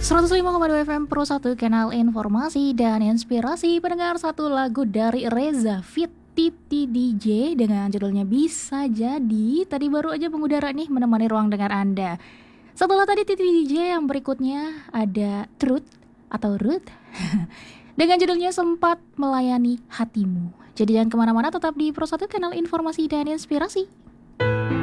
105,2 FM Pro 1 kanal informasi dan inspirasi. Pendengar, satu lagu dari Reza Fit Titi DJ dengan judulnya Bisa Jadi. Tadi baru aja mengudara nih menemani ruang dengar Anda. Setelah tadi Titi DJ, yang berikutnya ada Truth atau Ruth dengan judulnya Sempat Melayani Hatimu. Jadi jangan kemana-mana, tetap di Pro 1 kanal informasi dan inspirasi.